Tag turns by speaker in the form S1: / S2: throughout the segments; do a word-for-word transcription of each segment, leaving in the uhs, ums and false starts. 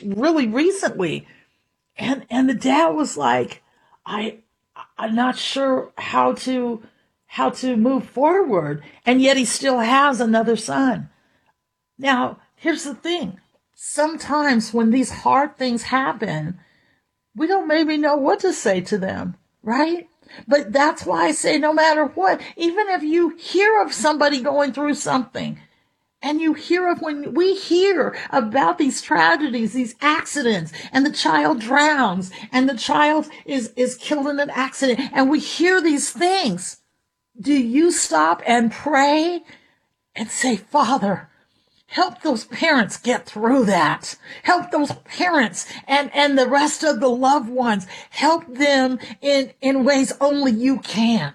S1: really recently. And, and the dad was like, I, I'm not sure how to, how to move forward. And yet he still has another son. Now, here's the thing. Sometimes when these hard things happen, we don't maybe know what to say to them, right? But that's why I say no matter what, even if you hear of somebody going through something, and you hear of when we hear about these tragedies, these accidents, and the child drowns, and the child is, is killed in an accident, and we hear these things, do you stop and pray and say, Father, help those parents get through that. Help those parents and, and the rest of the loved ones. Help them in, in ways only you can.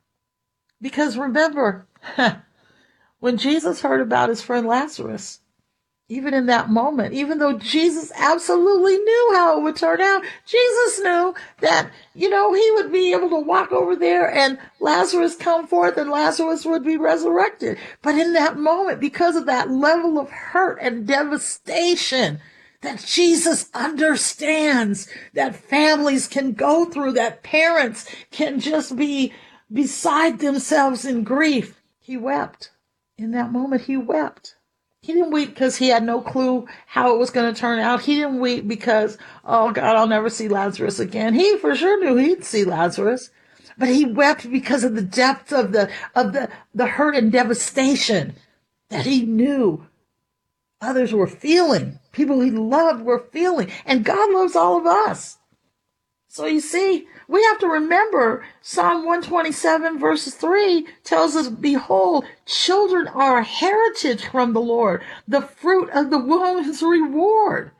S1: Because remember, when Jesus heard about his friend Lazarus, even in that moment, even though Jesus absolutely knew how it would turn out, Jesus knew that, you know, he would be able to walk over there and Lazarus come forth and Lazarus would be resurrected. But in that moment, because of that level of hurt and devastation that Jesus understands that families can go through, that parents can just be beside themselves in grief, he wept. In that moment, he wept. He didn't weep because he had no clue how it was going to turn out. He didn't weep because, oh God, I'll never see Lazarus again. He for sure knew he'd see Lazarus, but he wept because of the depth of the, of the, the hurt and devastation that he knew others were feeling. People he loved were feeling. And God loves all of us. So you see, we have to remember Psalm one twenty-seven verses three tells us, behold, children are a heritage from the Lord. The fruit of the womb is reward.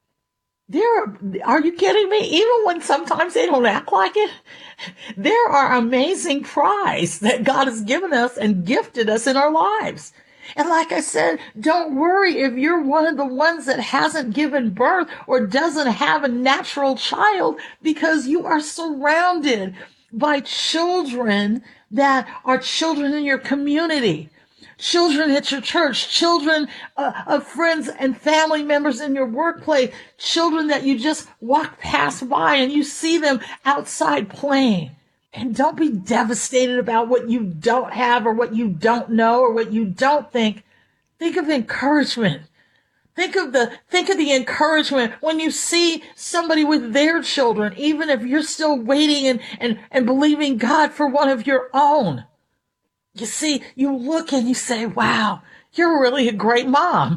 S1: There are, are you kidding me? Even when sometimes they don't act like it, there are amazing prize that God has given us and gifted us in our lives. And like I said, don't worry if you're one of the ones that hasn't given birth or doesn't have a natural child, because you are surrounded by children that are children in your community, children at your church, children uh, of friends and family members in your workplace, children that you just walk past by and you see them outside playing. And don't be devastated about what you don't have or what you don't know or what you don't think. Think of encouragement. Think of the, think of the encouragement when you see somebody with their children, even if you're still waiting and, and, and believing God for one of your own. You see, you look and you say, wow, you're really a great mom.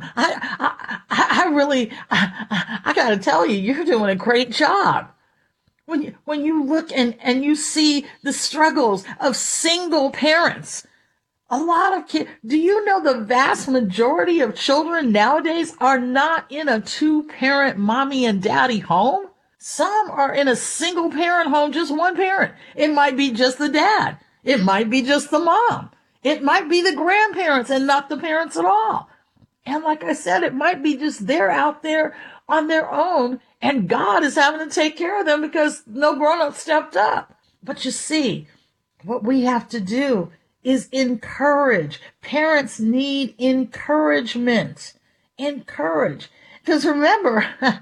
S1: I, I, I really, I, I, I gotta tell you, you're doing a great job. When you, when you look and, and you see the struggles of single parents, a lot of kids, do you know the vast majority of children nowadays are not in a two-parent mommy and daddy home? Some are in a single parent home, just one parent. It might be just the dad. It might be just the mom. It might be the grandparents and not the parents at all. And like I said, it might be just they're out there on their own and God is having to take care of them because no grown-up stepped up. But you see, what we have to do is encourage. Parents need encouragement. Encourage. Because remember,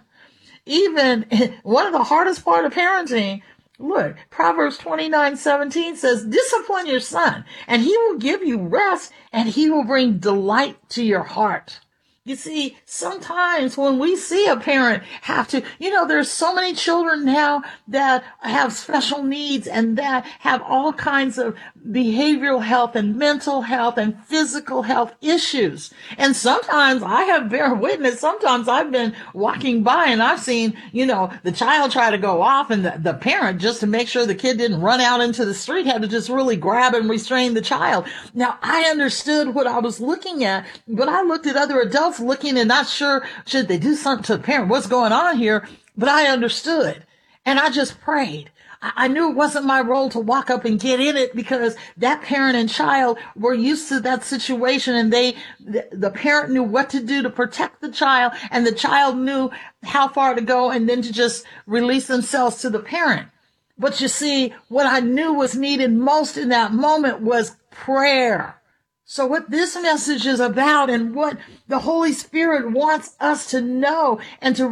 S1: even one of the hardest part of parenting, look, Proverbs twenty-nine seventeen says, discipline your son, and he will give you rest, and he will bring delight to your heart. You see, sometimes when we see a parent have to, you know, there's so many children now that have special needs and that have all kinds of behavioral health and mental health and physical health issues. And sometimes I have bear witness. Sometimes I've been walking by and I've seen, you know, the child try to go off and the, the parent, just to make sure the kid didn't run out into the street, had to just really grab and restrain the child. Now, I understood what I was looking at, but I looked at other adults looking and not sure, should they do something to the parent? What's going on here? But I understood. And I just prayed. I knew it wasn't my role to walk up and get in it because that parent and child were used to that situation, and they, the, the parent knew what to do to protect the child, and the child knew how far to go and then to just release themselves to the parent. But you see, what I knew was needed most in that moment was prayer. So what this message is about and what the Holy Spirit wants us to know and to really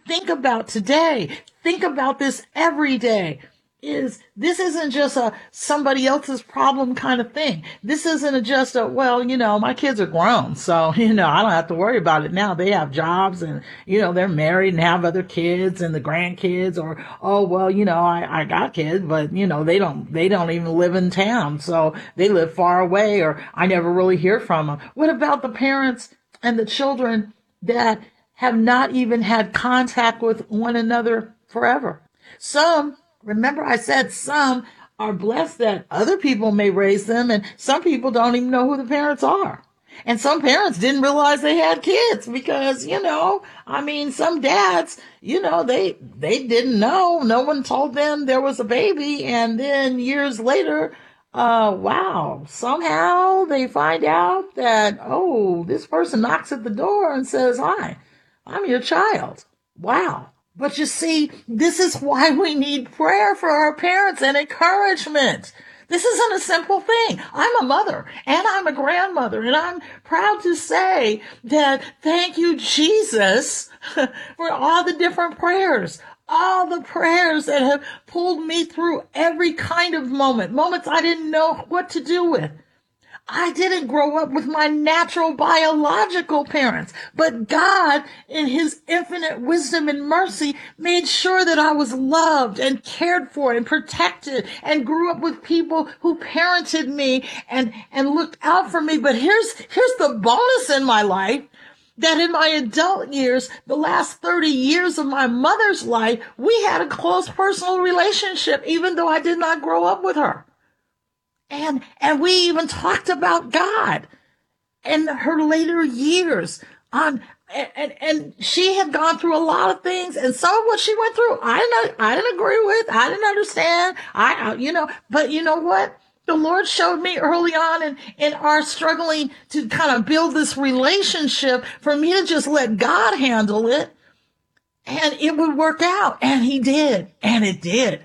S1: think about today. Think about this every day. Is this isn't just a somebody else's problem kind of thing. This isn't a just a, well, you know, my kids are grown, so, you know, I don't have to worry about it now. They have jobs and, you know, they're married and have other kids and the grandkids, or, oh, well, you know, I, I got kids, but, you know, they don't, they don't even live in town. So they live far away, or I never really hear from them. What about the parents and the children that have not even had contact with one another forever? Some, remember I said some are blessed that other people may raise them, and some people don't even know who the parents are. And some parents didn't realize they had kids because, you know, I mean, some dads, you know, they, they didn't know. No one told them there was a baby. And then years later, uh, wow, somehow they find out that, oh, this person knocks at the door and says, hi, I'm your child. Wow. But you see, this is why we need prayer for our parents and encouragement. This isn't a simple thing. I'm a mother and I'm a grandmother, and I'm proud to say that thank you, Jesus, for all the different prayers, all the prayers that have pulled me through every kind of moment, moments I didn't know what to do with. I didn't grow up with my natural biological parents, but God, in his infinite wisdom and mercy, made sure that I was loved and cared for and protected, and grew up with people who parented me and, and looked out for me. But here's, here's the bonus in my life, that in my adult years, the last thirty years of my mother's life, we had a close personal relationship, even though I did not grow up with her. And, and we even talked about God in her later years on, and, and, and she had gone through a lot of things, and some of what she went through, I didn't, I didn't agree with, I didn't understand, I, you know, but you know what? The Lord showed me early on in, in our struggling to kind of build this relationship for me to just let God handle it, and it would work out. And he did, and it did.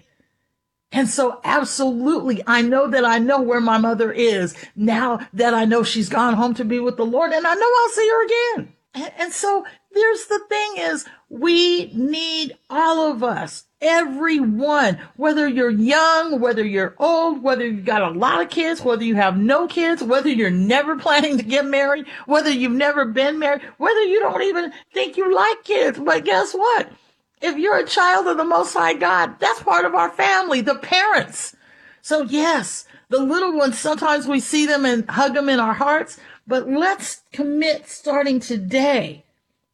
S1: And so absolutely, I know that I know where my mother is now that I know she's gone home to be with the Lord, and I know I'll see her again. And, and so there's the thing is, we need all of us, everyone, whether you're young, whether you're old, whether you've got a lot of kids, whether you have no kids, whether you're never planning to get married, whether you've never been married, whether you don't even think you like kids. But guess what? If you're a child of the Most High God, that's part of our family, the parents. So yes, the little ones, sometimes we see them and hug them in our hearts, but let's commit starting today.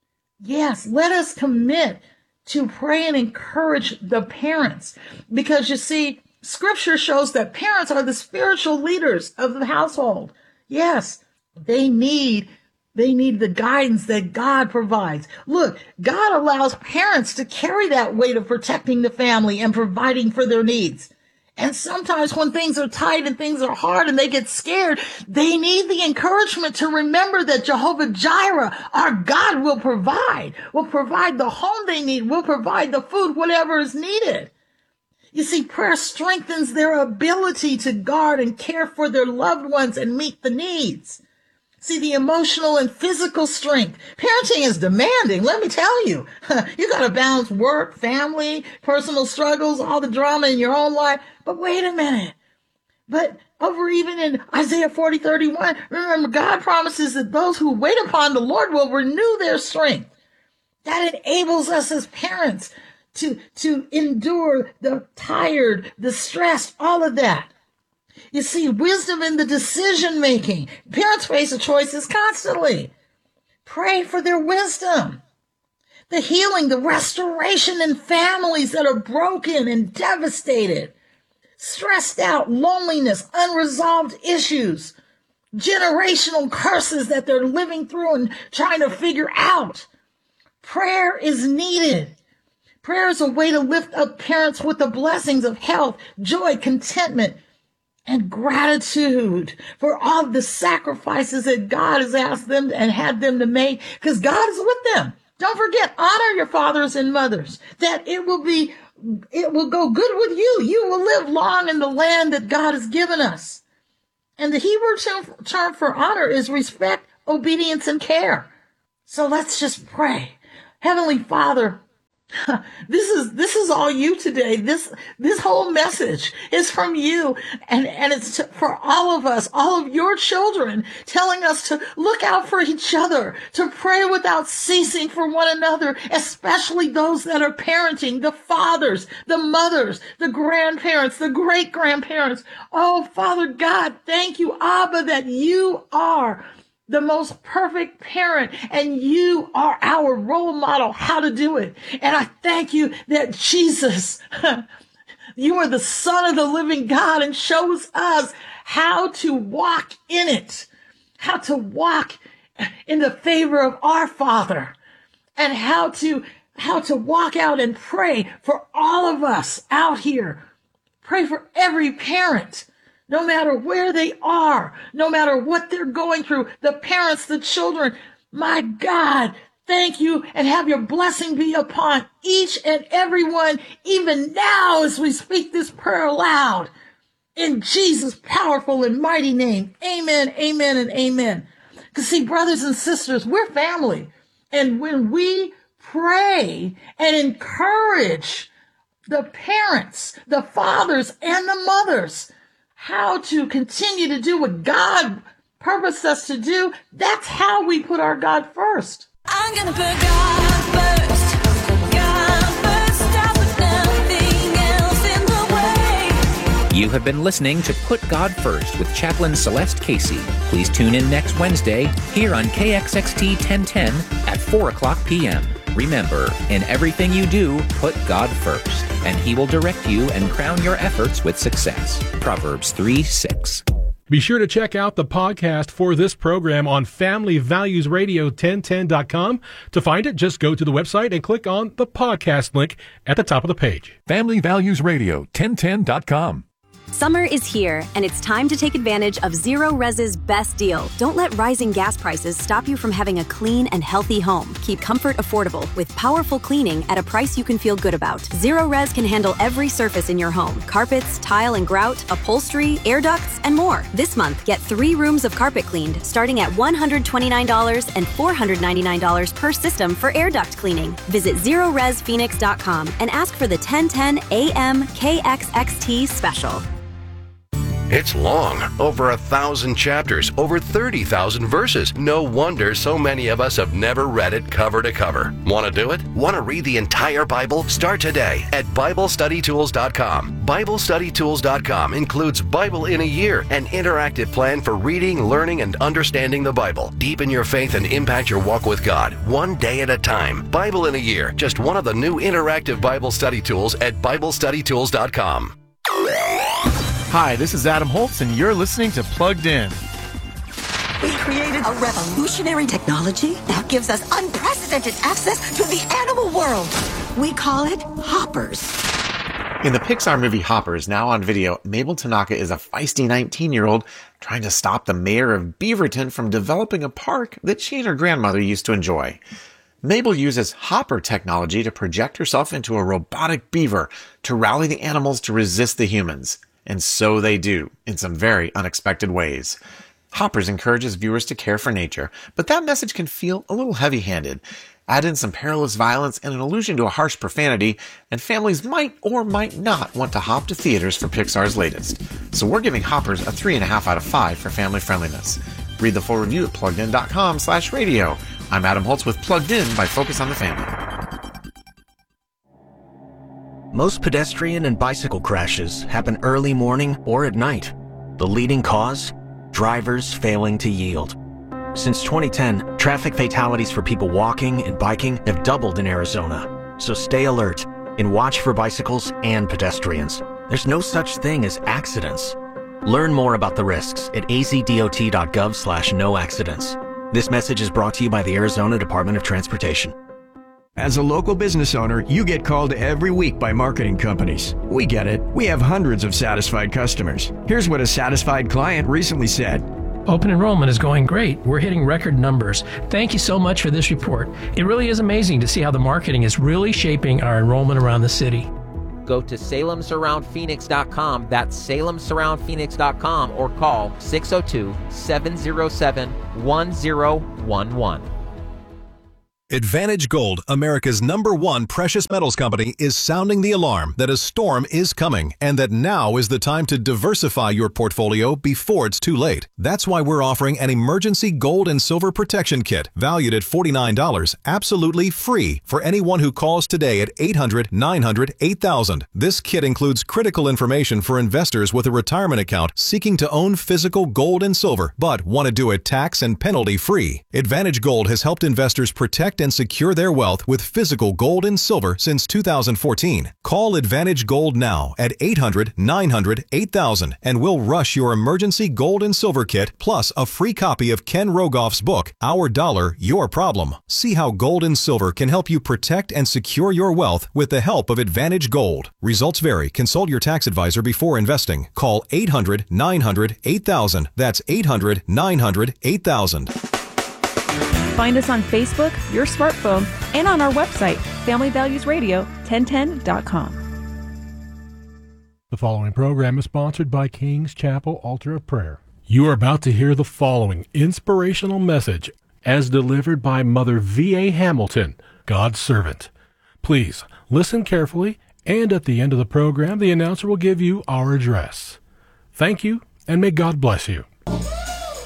S1: Yes, let us commit to pray and encourage the parents, because you see, scripture shows that parents are the spiritual leaders of the household. Yes, they need They need the guidance that God provides. Look, God allows parents to carry that weight of protecting the family and providing for their needs. And sometimes when things are tight and things are hard and they get scared, they need the encouragement to remember that Jehovah Jireh, our God, will provide, will provide the home they need, will provide the food, whatever is needed. You see, prayer strengthens their ability to guard and care for their loved ones and meet the needs. See, the emotional and physical strength. Parenting is demanding, let me tell you. You got to balance work, family, personal struggles, all the drama in your own life. But wait a minute. But over even in Isaiah forty thirty-one, remember, God promises that those who wait upon the Lord will renew their strength. That enables us as parents to, to endure the tired, the stressed, all of that. You see, wisdom in the decision making. Parents face the choices constantly. Pray for their wisdom. The healing, the restoration in families that are broken and devastated. Stressed out, loneliness, unresolved issues. Generational curses that they're living through and trying to figure out. Prayer is needed. Prayer is a way to lift up parents with the blessings of health, joy, contentment, and gratitude for all the sacrifices that God has asked them and had them to make, because God is with them. Don't forget, honor your fathers and mothers, that it will be, it will go good with you. You will live long in the land that God has given us. And the Hebrew term, term for honor is respect, obedience, and care. So let's just pray. Heavenly Father, This is this is all you today. This this whole message is from you, and and it's to, for all of us, all of your children, telling us to look out for each other, to pray without ceasing for one another, especially those that are parenting, the fathers, the mothers, the grandparents, the great grandparents. Oh, Father God, thank you, Abba, that you are the most perfect parent, and you are our role model how to do it. And I thank you that Jesus, you are the Son of the living God and shows us how to walk in it, how to walk in the favor of our Father, and how to, how to walk out and pray for all of us out here. Pray for every parent. No matter where they are, no matter what they're going through, the parents, the children, my God, thank you, and have your blessing be upon each and every one, even now as we speak this prayer aloud. In Jesus' powerful and mighty name, amen, amen, and amen. Because see, brothers and sisters, we're family. And when we pray and encourage the parents, the fathers, and the mothers, how to continue to do what God purposed us to do, that's how we put our God first.
S2: I'm gonna put God first. God first. Stop with nothing else in the way.
S3: You have been listening to Put God First with Chaplain Celeste Casey. Please tune in next Wednesday here on K X X T ten ten at four o'clock p.m. Remember, in everything you do, put God first, and He will direct you and crown your efforts with success. Proverbs three six.
S4: Be sure to check out the podcast for this program on family values radio ten ten dot com. To find it, just go to the website and click on the podcast link at the top of the page.
S5: family values radio ten ten dot com.
S6: Summer is here, and it's time to take advantage of Zero Res's best deal. Don't let rising gas prices stop you from having a clean and healthy home. Keep comfort affordable with powerful cleaning at a price you can feel good about. Zero Res can handle every surface in your home: carpets, tile and grout, upholstery, air ducts, and more. This month, get three rooms of carpet cleaned, starting at one hundred twenty-nine dollars and four hundred ninety-nine dollars per system for air duct cleaning. Visit zero res phoenix dot com and ask for the ten ten A M K X X T special.
S7: It's long, over a thousand chapters, over thirty thousand verses. No wonder so many of us have never read it cover to cover. Want to do it? Want to read the entire Bible? Start today at Bible Study Tools dot com. Bible Study Tools dot com includes Bible in a Year, an interactive plan for reading, learning, and understanding the Bible. Deepen your faith and impact your walk with God, one day at a time. Bible in a Year, just one of the new interactive Bible study tools at Bible Study Tools dot com.
S8: Hi, this is Adam Holtz, and you're listening to Plugged In.
S9: We created a revolutionary technology that gives us unprecedented access to the animal world. We call it Hoppers.
S8: In the Pixar movie Hoppers, now on video, Mabel Tanaka is a feisty nineteen-year-old trying to stop the mayor of Beaverton from developing a park that she and her grandmother used to enjoy. Mabel uses Hopper technology to project herself into a robotic beaver to rally the animals to resist the humans. And so they do, in some very unexpected ways. Hoppers encourages viewers to care for nature, but that message can feel a little heavy-handed. Add in some perilous violence and an allusion to a harsh profanity, and families might or might not want to hop to theaters for Pixar's latest. So we're giving Hoppers a three point five out of five for family friendliness. Read the full review at plugged in dot com slash radio. I'm Adam Holtz with Plugged In by Focus on the Family.
S10: Most pedestrian and bicycle crashes happen early morning or at night. The leading cause? Drivers failing to yield. Since twenty ten, traffic fatalities for people walking and biking have doubled in Arizona. So stay alert and watch for bicycles and pedestrians. There's no such thing as accidents. Learn more about the risks at a z dot dot gov slash no accidents. This message is brought to you by the Arizona Department of Transportation.
S11: As a local business owner, you get called every week by marketing companies. We get it. We have hundreds of satisfied customers. Here's what a satisfied client recently said.
S12: Open enrollment is going great. We're hitting record numbers. Thank you so much for this report. It really is amazing to see how the marketing is really shaping our enrollment around the city.
S3: Go to salem surround phoenix dot com. That's salem surround phoenix dot com or call six oh two, seven oh seven, one oh one one.
S13: Advantage Gold, America's number one precious metals company, is sounding the alarm that a storm is coming and that now is the time to diversify your portfolio before it's too late. That's why we're offering an emergency gold and silver protection kit valued at forty-nine dollars, absolutely free for anyone who calls today at eight hundred, nine hundred, eight thousand. This kit includes critical information for investors with a retirement account seeking to own physical gold and silver but want to do it tax and penalty free. Advantage Gold has helped investors protect and secure their wealth with physical gold and silver since two thousand fourteen. Call Advantage Gold now at eight hundred, nine hundred, eight thousand and we'll rush your emergency gold and silver kit plus a free copy of Ken Rogoff's book, Our Dollar, Your Problem. See how gold and silver can help you protect and secure your wealth with the help of Advantage Gold. Results vary. Consult your tax advisor before investing. Call eight hundred, nine hundred, eight thousand. That's eight hundred, nine hundred, eight thousand.
S14: Find us on Facebook, your smartphone, and on our website, family values radio ten ten dot com.
S4: The following program is sponsored by King's Chapel Altar of Prayer. You are about to hear the following inspirational message as delivered by Mother V A Hamilton, God's servant. Please listen carefully, and at the end of the program, the announcer will give you our address. Thank you, and may God bless you.